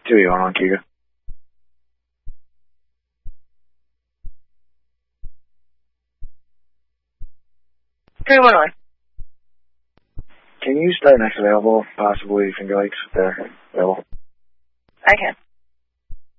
2 you on Kega. Three one one. Can you start next available? Possibly Finger Lakes if they're available. I can.